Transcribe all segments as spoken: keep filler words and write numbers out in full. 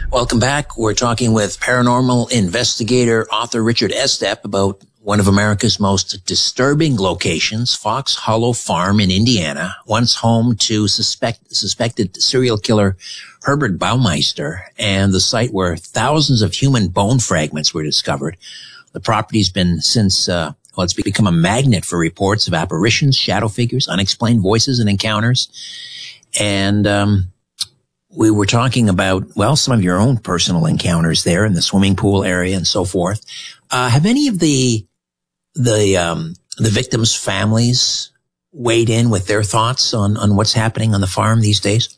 Welcome back. We're talking with paranormal investigator, author Richard Estep about one of America's most disturbing locations, Fox Hollow Farm in Indiana, once home to suspect, suspected serial killer Herbert Baumeister, and the site where thousands of human bone fragments were discovered. The property's been since, uh, well, it's become a magnet for reports of apparitions, shadow figures, unexplained voices, and encounters. And, um, we were talking about, well, some of your own personal encounters there in the swimming pool area and so forth. Uh, have any of the, the, um, the victims' families weighed in with their thoughts on, on what's happening on the farm these days?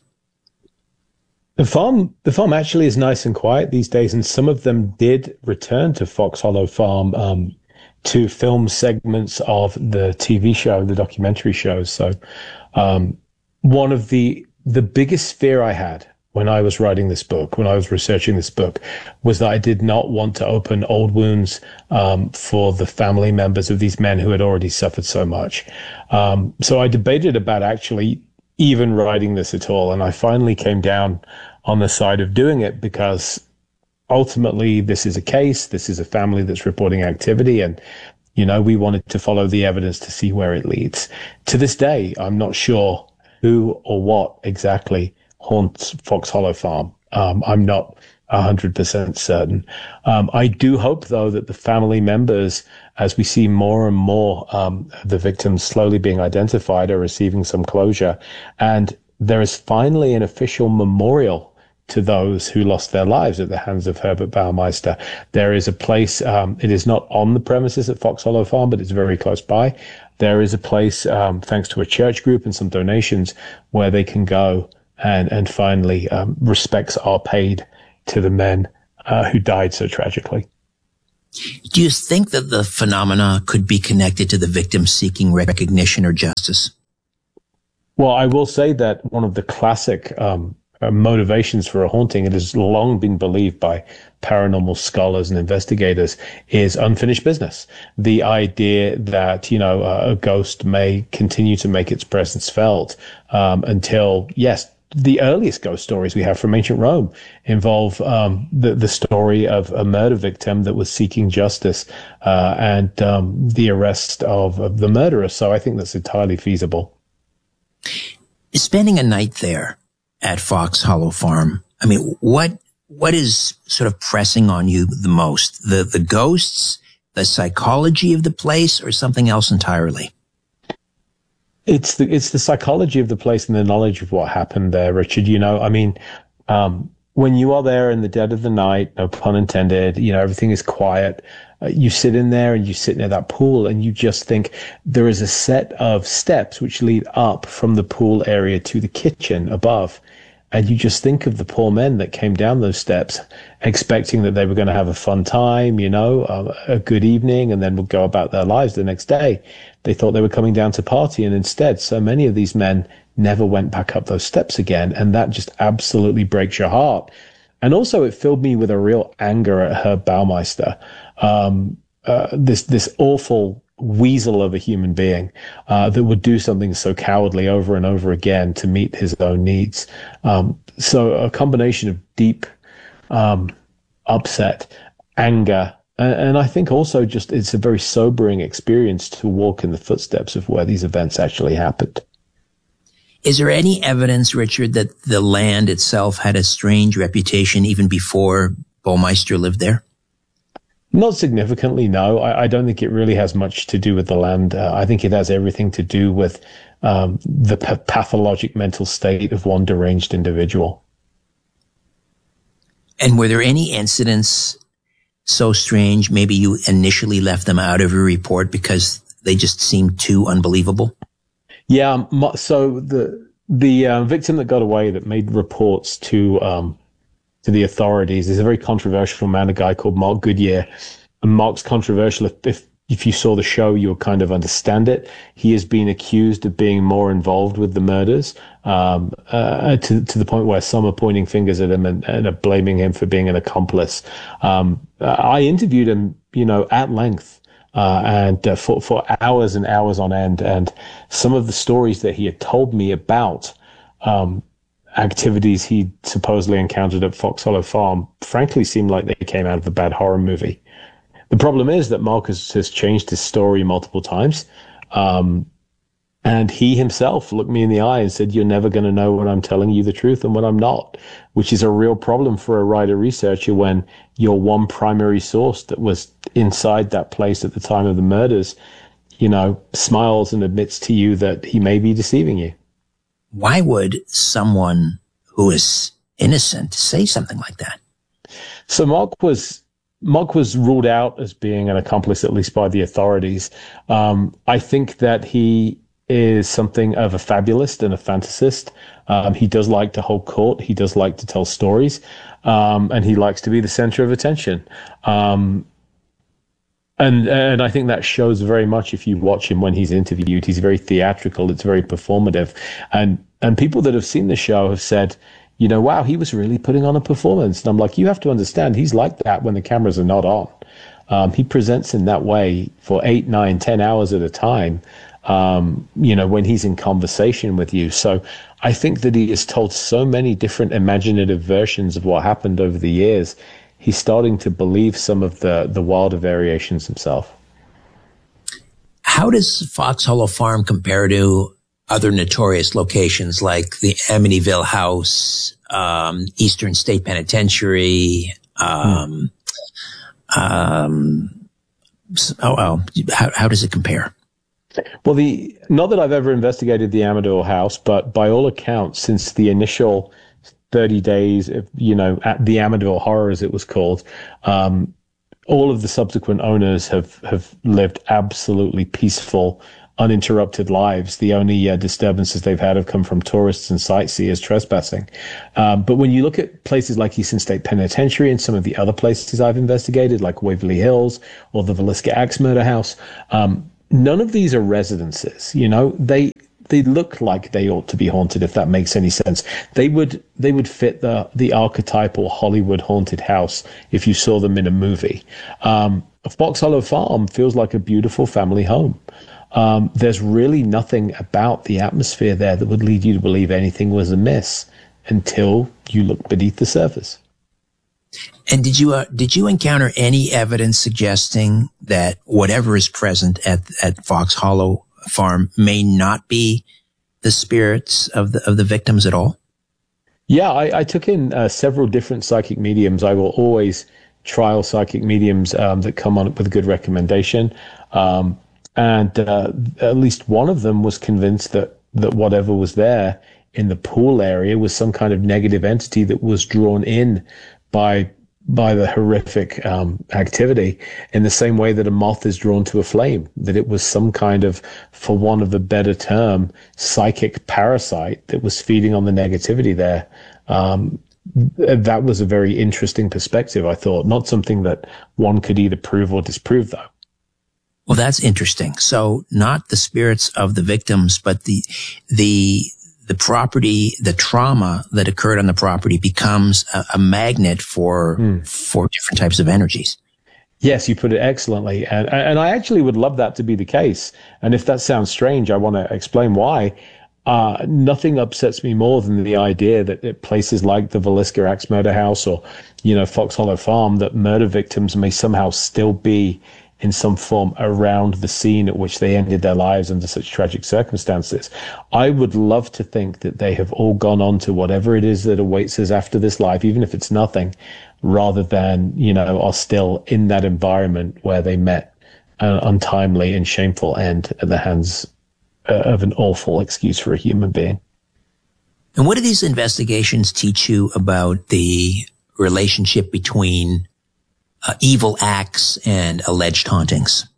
The farm, the farm actually is nice and quiet these days, and some of them did return to Fox Hollow Farm, um, to film segments of the T V show, the documentary shows. So, um, one of the, the biggest fear I had when I was writing this book, when I was researching this book, was that I did not want to open old wounds um, for the family members of these men who had already suffered so much. Um, so I debated about actually even writing this at all. And I finally came down on the side of doing it because ultimately this is a case. This is a family that's reporting activity. And, you know, we wanted to follow the evidence to see where it leads. To this day, I'm not sure who or what exactly haunts Fox Hollow Farm. Um, I'm not one hundred percent certain. Um, I do hope, though, that the family members, as we see more and more um, the victims slowly being identified, are receiving some closure. And there is finally an official memorial to those who lost their lives at the hands of Herbert Baumeister. There is a place, um, it is not on the premises at Fox Hollow Farm, but it's very close by. There is a place, um, thanks to a church group and some donations, where they can go and, and finally um, respects are paid to the men uh, who died so tragically. Do you think that the phenomena could be connected to the victims seeking recognition or justice? Well, I will say that one of the classic um, uh, motivations for a haunting, it has long been believed by paranormal scholars and investigators, is unfinished business. The idea that, you know, uh, a ghost may continue to make its presence felt um, until, yes, the earliest ghost stories we have from ancient Rome involve um, the, the story of a murder victim that was seeking justice uh, and um, the arrest of, of the murderer. So I think that's entirely feasible. Spending a night there at Fox Hollow Farm, I mean, what what is sort of pressing on you the most? The the ghosts, the psychology of the place, or something else entirely? It's the it's the psychology of the place and the knowledge of what happened there, Richard. You know, I mean, um, when you are there in the dead of the night, no pun intended, you know, everything is quiet. Uh, you sit in there and you sit near that pool and you just think there is a set of steps which lead up from the pool area to the kitchen above. And you just think of the poor men that came down those steps expecting that they were going to have a fun time, you know, uh, a good evening, and then would go about their lives the next day. They thought they were coming down to party, and instead so many of these men never went back up those steps again. And that just absolutely breaks your heart. And also it filled me with a real anger at Herb Baumeister, um, uh, this, this awful weasel of a human being uh, that would do something so cowardly over and over again to meet his own needs. Um, so a combination of deep um, upset, anger, and, and I think also just it's a very sobering experience to walk in the footsteps of where these events actually happened. Is there any evidence, Richard, that the land itself had a strange reputation even before Baumeister lived there? Not significantly, no. I, I don't think it really has much to do with the land. Uh, I think it has everything to do with um, the p- pathologic mental state of one deranged individual. And were there any incidents so strange, maybe you initially left them out of your report because they just seemed too unbelievable? Yeah, so the the uh, victim that got away that made reports to um, to the authorities is a very controversial man, a guy called Mark Goodyear. And Mark's controversial. If, if if you saw the show, you'll kind of understand it. He has been accused of being more involved with the murders, um, uh, to to the point where some are pointing fingers at him and, and are blaming him for being an accomplice. Um, I interviewed him, you know, at length. Uh, and uh, for, for hours and hours on end. And some of the stories that he had told me about um, activities he supposedly encountered at Fox Hollow Farm, frankly, seemed like they came out of a bad horror movie. The problem is that Marcus has changed his story multiple times. Um, and he himself looked me in the eye and said, "You're never going to know when I'm telling you the truth and when I'm not," which is a real problem for a writer researcher when your one primary source that was inside that place at the time of the murders, you know, smiles and admits to you that he may be deceiving you. Why would someone who is innocent say something like that? So Mark was Mark was ruled out as being an accomplice, at least by the authorities. Um, I think that he is something of a fabulist and a fantasist. Um, he does like to hold court. He does like to tell stories. Um, and he likes to be the center of attention. Um, and and I think that shows very much if you watch him when he's interviewed. He's very theatrical. It's very performative. And, and people that have seen the show have said, you know, wow, he was really putting on a performance. And I'm like, you have to understand, he's like that when the cameras are not on. Um, he presents in that way for eight, nine, ten hours at a time, um, you know, when he's in conversation with you. So I think that he has told so many different imaginative versions of what happened over the years. He's starting to believe some of the, the wilder variations himself. How does Fox Hollow Farm compare to other notorious locations like the Amityville House, um, Eastern State Penitentiary? Um, hmm. um, so, oh, oh, how, how does it compare? Well, the not that I've ever investigated the Amityville House, but by all accounts, since the initial thirty days, of, you know, at the Amityville Horror, as it was called, um, all of the subsequent owners have, have lived absolutely peaceful, uninterrupted lives. The only uh, disturbances they've had have come from tourists and sightseers trespassing. Um, but when you look at places like Eastern State Penitentiary and some of the other places I've investigated, like Waverly Hills or the Villisca Axe Murder House, um, none of these are residences. You know, they they look like they ought to be haunted, if that makes any sense. They would they would fit the the archetypal Hollywood haunted house if you saw them in a movie. Um, Fox Hollow Farm feels like a beautiful family home. Um, there's really nothing about the atmosphere there that would lead you to believe anything was amiss until you look beneath the surface. And did you uh, did you encounter any evidence suggesting that whatever is present at at Fox Hollow Farm may not be the spirits of the of the victims at all? Yeah, I, I took in uh, several different psychic mediums. I will always trial psychic mediums um, that come on with a good recommendation. Um, And uh, at least one of them was convinced that, that whatever was there in the pool area was some kind of negative entity that was drawn in by by the horrific um, activity, in the same way that a moth is drawn to a flame, that it was some kind of, for want of a better term, psychic parasite that was feeding on the negativity there. Um, that was a very interesting perspective, I thought. Not something that one could either prove or disprove, though. Well, that's interesting. So not the spirits of the victims, but the, the, the property, the trauma that occurred on the property becomes a, a magnet for, mm. for different types of energies. Yes, you put it excellently. And, and I actually would love that to be the case. And if that sounds strange, I want to explain why. Uh, nothing upsets me more than the idea that at places like the Villisca Axe Murder House or, you know, Fox Hollow Farm, that murder victims may somehow still be in some form around the scene at which they ended their lives under such tragic circumstances. I would love to think that they have all gone on to whatever it is that awaits us after this life, even if it's nothing, rather than, you know, are still in that environment where they met an untimely and shameful end at the hands of an awful excuse for a human being. And what do these investigations teach you about the relationship between Uh, evil acts and alleged hauntings?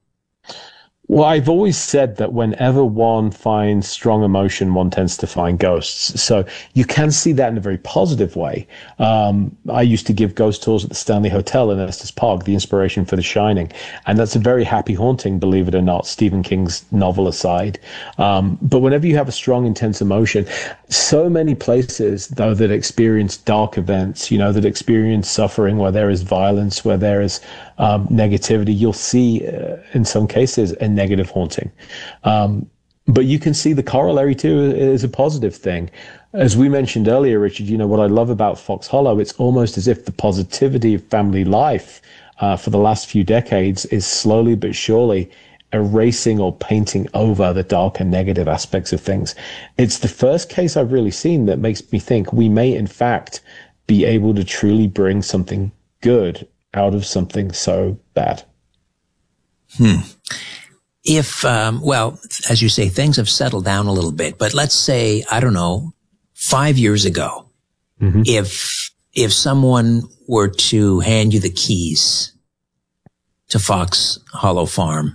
Well, I've always said that whenever one finds strong emotion, one tends to find ghosts. So you can see that in a very positive way. Um, I used to give ghost tours at the Stanley Hotel in Estes Park, the inspiration for The Shining. And that's a very happy haunting, believe it or not, Stephen King's novel aside. Um, but whenever you have a strong, intense emotion, so many places, though, that experience dark events, you know, that experience suffering, where there is violence, where there is um, negativity, you'll see uh, in some cases a negative haunting. Um, but you can see the corollary too is a positive thing. As we mentioned earlier, Richard, you know, what I love about Fox Hollow, it's almost as if the positivity of family life uh, for the last few decades is slowly but surely erasing or painting over the dark and negative aspects of things. It's the first case I've really seen that makes me think we may, in fact, be able to truly bring something good out of something so bad. Hmm. If, um, well, as you say, things have settled down a little bit, but let's say, I don't know, five years ago, mm-hmm. if, if someone were to hand you the keys to Fox Hollow Farm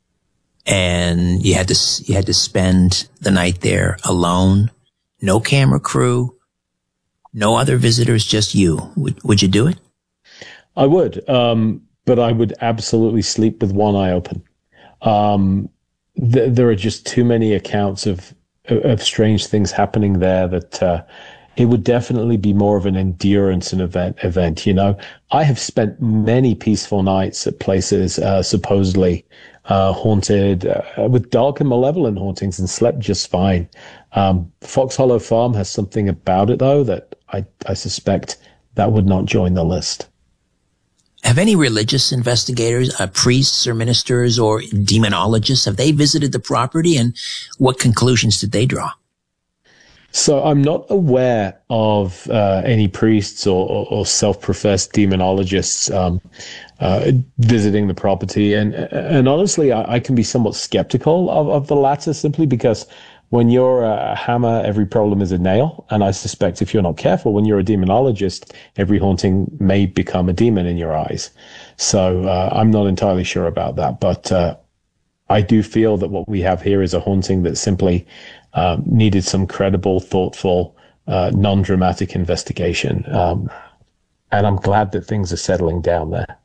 and you had to, you had to spend the night there alone, no camera crew, no other visitors, just you, would, would you do it? I would, um, but I would absolutely sleep with one eye open. Um, th- there are just too many accounts of of strange things happening there that uh, it would definitely be more of an endurance and event. Event, you know, I have spent many peaceful nights at places uh, supposedly uh, haunted uh, with dark and malevolent hauntings and slept just fine. Um, Fox Hollow Farm has something about it though that I I suspect that would not join the list. Have any religious investigators, uh, priests or ministers or demonologists, have they visited the property, and what conclusions did they draw? So I'm not aware of uh, any priests or, or, or self-professed demonologists um, uh, visiting the property. And and honestly, I, I can be somewhat skeptical of, of the latter simply because when you're a hammer, every problem is a nail. And I suspect if you're not careful, when you're a demonologist, every haunting may become a demon in your eyes. So uh, I'm not entirely sure about that. But uh, I do feel that what we have here is a haunting that simply um, needed some credible, thoughtful, uh, non-dramatic investigation. Um, and I'm glad that things are settling down there.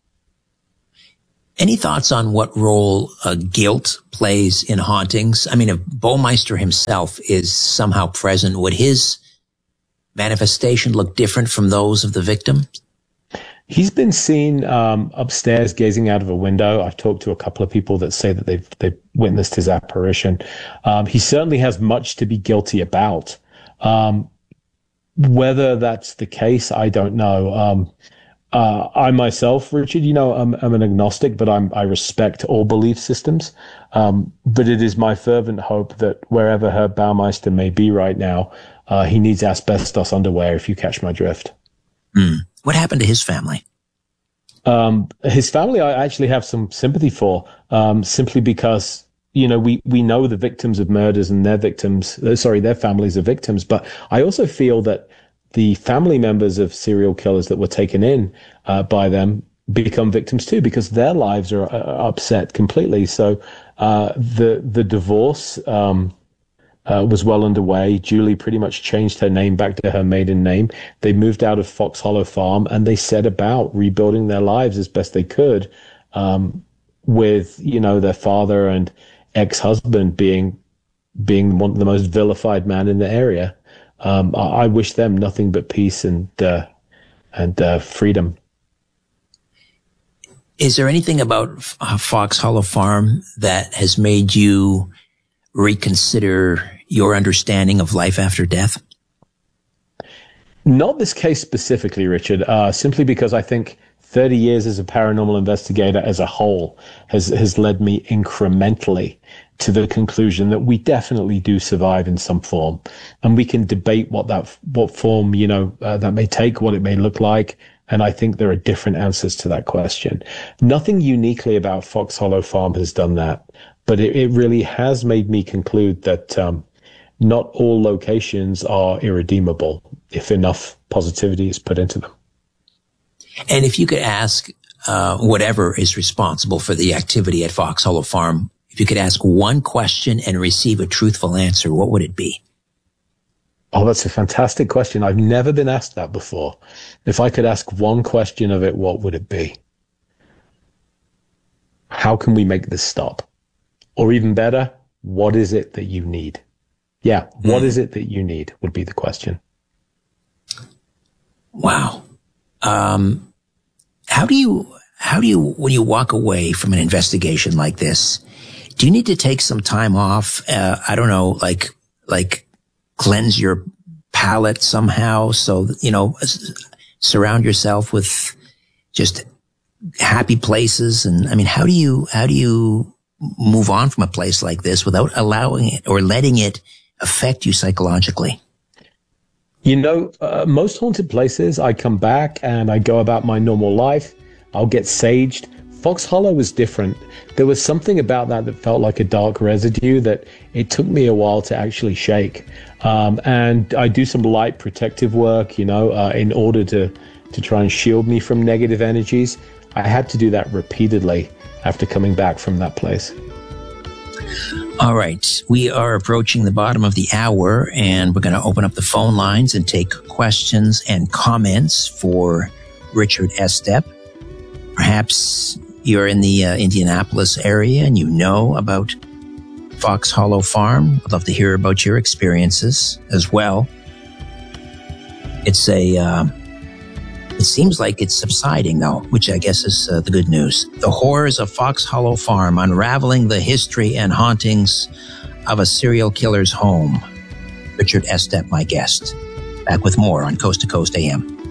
Any thoughts on what role uh, guilt plays in hauntings? I mean, if Baumeister himself is somehow present, would his manifestation look different from those of the victim? He's been seen um, upstairs gazing out of a window. I've talked to a couple of people that say that they've they've witnessed his apparition. Um, he certainly has much to be guilty about. Um, whether that's the case, I don't know. Um, Uh, I myself, Richard, you know, I'm, I'm an agnostic, but I'm, I respect all belief systems. Um, but it is my fervent hope that wherever Herb Baumeister may be right now, uh, he needs asbestos underwear, if you catch my drift. Mm. What happened to his family? Um, his family, I actually have some sympathy for, um, simply because, you know, we, we know the victims of murders and their victims, sorry, their families are victims. But I also feel that the family members of serial killers that were taken in uh, by them become victims too, because their lives are uh, upset completely. So uh, the the divorce um, uh, was well underway. Julie pretty much changed her name back to her maiden name. They moved out of Fox Hollow Farm and they set about rebuilding their lives as best they could, um, with, you know, their father and ex-husband being being one of the most vilified man in the area. Um, I, I wish them nothing but peace and uh, and uh, freedom. Is there anything about uh, Fox Hollow Farm that has made you reconsider your understanding of life after death? Not this case specifically, Richard, uh, simply because I think thirty years as a paranormal investigator as a whole has, has led me incrementally to the conclusion that we definitely do survive in some form. And we can debate what that, what form, you know, uh, that may take, what it may look like. And I think there are different answers to that question. Nothing uniquely about Fox Hollow Farm has done that, but it, it really has made me conclude that, um, not all locations are irredeemable if enough positivity is put into them. And if you could ask uh, whatever is responsible for the activity at Fox Hollow Farm, if you could ask one question and receive a truthful answer, what would it be? Oh, that's a fantastic question. I've never been asked that before. If I could ask one question of it, what would it be? How can we make this stop? Or even better, what is it that you need? Yeah, what mm. is it that you need would be the question. Wow. Um, how do you, how do you, when you walk away from an investigation like this, do you need to take some time off? Uh, I don't know, like, like cleanse your palate somehow. So, you know, surround yourself with just happy places. And I mean, how do you, how do you move on from a place like this without allowing it or letting it affect you psychologically? You know, uh, most haunted places, I come back and I go about my normal life. I'll get saged. Fox Hollow was different. There was something about that that felt like a dark residue that it took me a while to actually shake. Um, and I do some light protective work, you know, uh, in order to, to try and shield me from negative energies. I had to do that repeatedly after coming back from that place. All right. We are approaching the bottom of the hour, and we're going to open up the phone lines and take questions and comments for Richard Estep. Perhaps you're in the uh, Indianapolis area and you know about Fox Hollow Farm. I'd love to hear about your experiences as well. It's a, uh, it seems like it's subsiding though, which I guess is uh, the good news. The Horrors of Fox Hollow Farm, unraveling the history and hauntings of a serial killer's home. Richard Estep, my guest. Back with more on Coast to Coast A M.